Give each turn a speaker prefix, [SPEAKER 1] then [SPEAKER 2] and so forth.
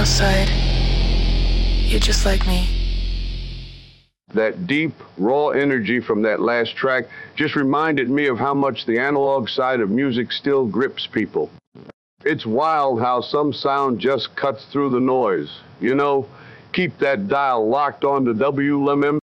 [SPEAKER 1] outside. You're just like me.
[SPEAKER 2] That deep, raw energy from that last track just reminded me of how much the analog side of music still grips people. It's wild how some sound just cuts through the noise. You know, keep that dial locked on to WLMM.